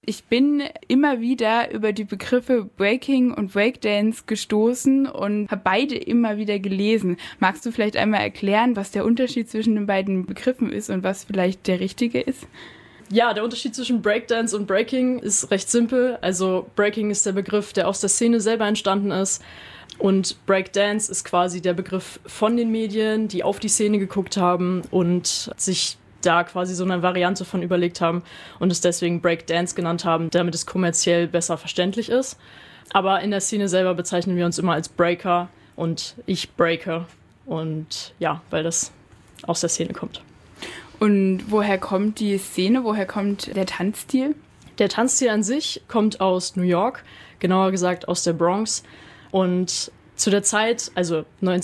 Ich bin immer wieder über die Begriffe Breaking und Breakdance gestoßen und habe beide immer wieder gelesen. Magst du vielleicht einmal erklären, was der Unterschied zwischen den beiden Begriffen ist und was vielleicht der richtige ist? Ja, der Unterschied zwischen Breakdance und Breaking ist recht simpel. Also Breaking ist der Begriff, der aus der Szene selber entstanden ist. Und Breakdance ist quasi der Begriff von den Medien, die auf die Szene geguckt haben und sich da quasi so eine Variante von überlegt haben und es deswegen Breakdance genannt haben, damit es kommerziell besser verständlich ist. Aber in der Szene selber bezeichnen wir uns immer als Breaker und ich breake. Und ja, weil das aus der Szene kommt. Und woher kommt die Szene? Woher kommt der Tanzstil? Der Tanzstil an sich kommt aus New York, genauer gesagt aus der Bronx. Und zu der Zeit, also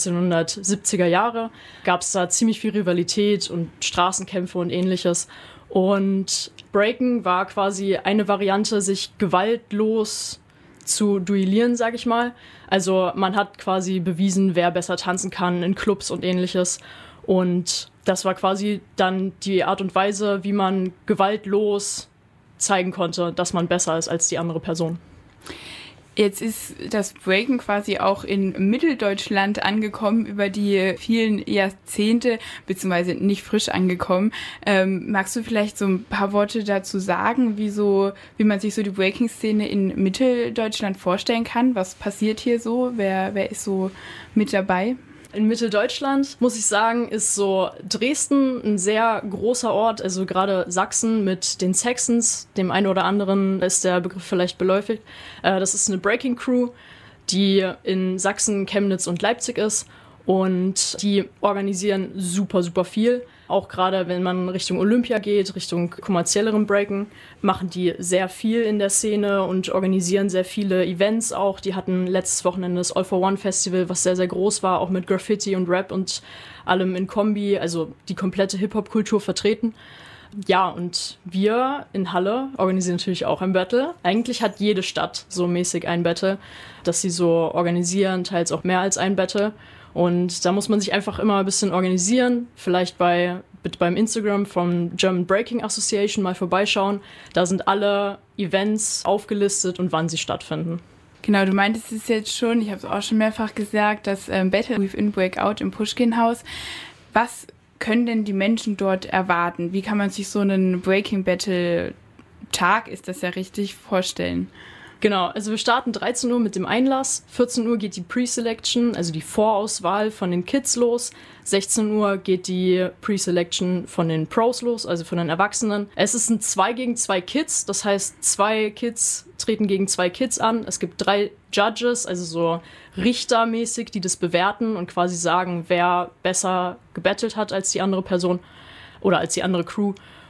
1970er Jahre, gab es da ziemlich viel Rivalität und Straßenkämpfe und ähnliches. Und Breaken war quasi eine Variante, sich gewaltlos zu duellieren, sag ich mal. Also man hat quasi bewiesen, wer besser tanzen kann in Clubs und ähnliches. Und das war quasi dann die Art und Weise, wie man gewaltlos zeigen konnte, dass man besser ist als die andere Person. Jetzt ist das Breaken quasi auch in Mitteldeutschland angekommen über die vielen Jahrzehnte, beziehungsweise nicht frisch angekommen. Magst du vielleicht so ein paar Worte dazu sagen, wie man sich so die Breaking-Szene in Mitteldeutschland vorstellen kann? Was passiert hier so? Wer ist so mit dabei? In Mitteldeutschland, muss ich sagen, ist so Dresden ein sehr großer Ort, also gerade Sachsen mit den Saxons, dem einen oder anderen ist der Begriff vielleicht geläufig. Das ist eine Breaking Crew, die in Sachsen, Chemnitz und Leipzig ist und die organisieren super, super viel. Auch gerade wenn man Richtung Olympia geht, Richtung kommerziellerem Breaken, machen die sehr viel in der Szene und organisieren sehr viele Events auch. Die hatten letztes Wochenende das All for One Festival, was sehr, sehr groß war, auch mit Graffiti und Rap und allem in Kombi, also die komplette Hip-Hop-Kultur vertreten. Ja, und wir in Halle organisieren natürlich auch ein Battle. Eigentlich hat jede Stadt so mäßig ein Battle, dass sie so organisieren, teils auch mehr als ein Battle. Und da muss man sich einfach immer ein bisschen organisieren, vielleicht beim Instagram vom German Breaking Association mal vorbeischauen. Da sind alle Events aufgelistet und wann sie stattfinden. Genau, du meintest es jetzt schon, ich habe es auch schon mehrfach gesagt, das Battle Within Breakout im Pushkin-Haus. Was können denn die Menschen dort erwarten? Wie kann man sich so einen Breaking-Battle-Tag, ist das ja richtig, vorstellen? Genau, also wir starten 13 Uhr mit dem Einlass, 14 Uhr geht die Pre-Selection, also die Vorauswahl von den Kids los, 16 Uhr geht die Pre-Selection von den Pros los, also von den Erwachsenen. Es ist ein 2 gegen 2 Kids, das heißt 2 Kids treten gegen 2 Kids an. Es gibt 3 Judges, also so richtermäßig, die das bewerten und quasi sagen, wer besser gebettelt hat als die andere Person oder als die andere Crew.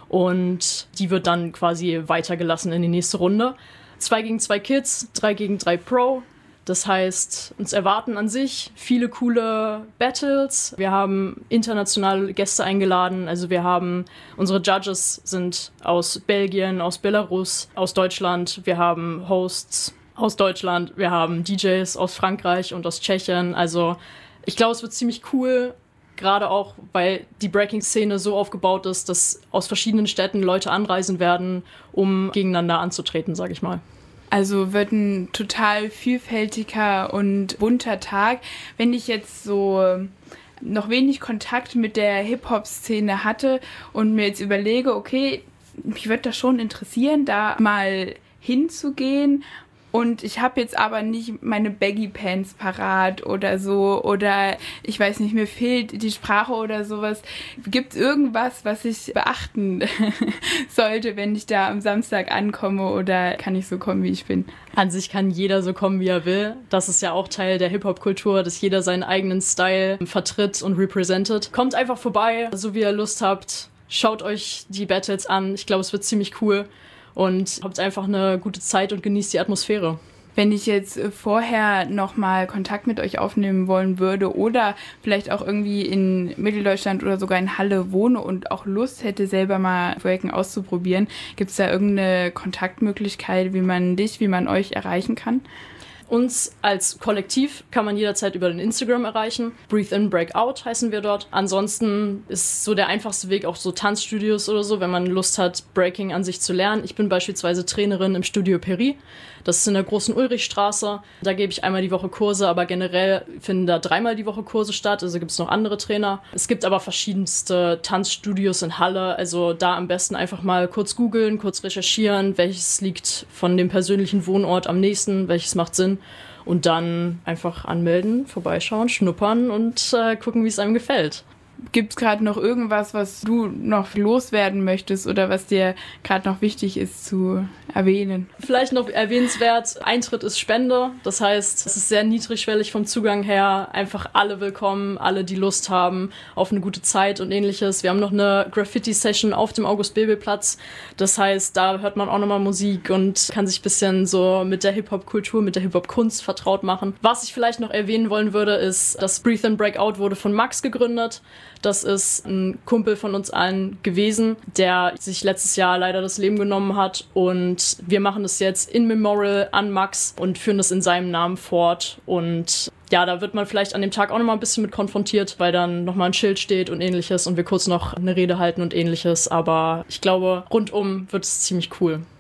Und die wird dann quasi weitergelassen in die nächste Runde. 2 gegen 2 Kids, 3 gegen 3 Pro. Das heißt, uns erwarten an sich viele coole Battles. Wir haben internationale Gäste eingeladen. Also unsere Judges sind aus Belgien, aus Belarus, aus Deutschland. Wir haben Hosts aus Deutschland. Wir haben DJs aus Frankreich und aus Tschechien. Also ich glaube, es wird ziemlich cool. Gerade auch, weil die Breaking-Szene so aufgebaut ist, dass aus verschiedenen Städten Leute anreisen werden, um gegeneinander anzutreten, sage ich mal. Also wird ein total vielfältiger und bunter Tag. Wenn ich jetzt so noch wenig Kontakt mit der Hip-Hop-Szene hatte und mir jetzt überlege, okay, mich würde das schon interessieren, da mal hinzugehen. Und ich habe jetzt aber nicht meine Baggy Pants parat oder so oder ich weiß nicht, mir fehlt die Sprache oder sowas. Gibt es irgendwas, was ich beachten sollte, wenn ich da am Samstag ankomme oder kann ich so kommen, wie ich bin? An sich kann jeder so kommen, wie er will. Das ist ja auch Teil der Hip-Hop-Kultur, dass jeder seinen eigenen Style vertritt und representet. Kommt einfach vorbei, so wie ihr Lust habt. Schaut euch die Battles an. Ich glaube, es wird ziemlich cool. Und habt einfach eine gute Zeit und genießt die Atmosphäre. Wenn ich jetzt vorher nochmal Kontakt mit euch aufnehmen wollen würde oder vielleicht auch irgendwie in Mitteldeutschland oder sogar in Halle wohne und auch Lust hätte, selber mal Breaken auszuprobieren, gibt es da irgendeine Kontaktmöglichkeit, wie man euch erreichen kann? Uns als Kollektiv kann man jederzeit über den Instagram erreichen. Breathe In, Break Out heißen wir dort. Ansonsten ist so der einfachste Weg auch so Tanzstudios oder so, wenn man Lust hat, Breaking an sich zu lernen. Ich bin beispielsweise Trainerin im Studio Peri. Das ist in der großen Ulrichstraße. Da gebe ich einmal die Woche Kurse, aber generell finden da 3-mal die Woche Kurse statt. Also gibt es noch andere Trainer. Es gibt aber verschiedenste Tanzstudios in Halle. Also da am besten einfach mal kurz googeln, kurz recherchieren, welches liegt von dem persönlichen Wohnort am nächsten, welches macht Sinn. Und dann einfach anmelden, vorbeischauen, schnuppern und gucken, wie es einem gefällt. Gibt es gerade noch irgendwas, was du noch loswerden möchtest oder was dir gerade noch wichtig ist zu erwähnen? Vielleicht noch erwähnenswert, Eintritt ist Spende. Das heißt, es ist sehr niedrigschwellig vom Zugang her. Einfach alle willkommen, alle, die Lust haben auf eine gute Zeit und ähnliches. Wir haben noch eine Graffiti-Session auf dem August-Bebel-Platz. Das heißt, da hört man auch nochmal Musik und kann sich ein bisschen so mit der Hip-Hop-Kultur, mit der Hip-Hop-Kunst vertraut machen. Was ich vielleicht noch erwähnen wollen würde, ist, das Breathe In, Break Out wurde von Max gegründet. Das ist ein Kumpel von uns allen gewesen, der sich letztes Jahr leider das Leben genommen hat. Und wir machen das jetzt in Memorial an Max und führen das in seinem Namen fort. Und ja, da wird man vielleicht an dem Tag auch nochmal ein bisschen mit konfrontiert, weil dann nochmal ein Schild steht und ähnliches und wir kurz noch eine Rede halten und ähnliches. Aber ich glaube, rundum wird es ziemlich cool.